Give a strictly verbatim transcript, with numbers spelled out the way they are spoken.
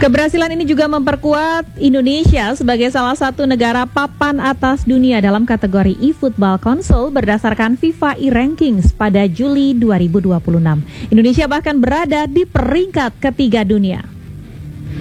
Keberhasilan ini juga memperkuat Indonesia sebagai salah satu negara papan atas dunia dalam kategori e-football console berdasarkan FIFA e-Rankings pada Juli dua ribu dua puluh enam. Indonesia bahkan berada di peringkat ketiga dunia.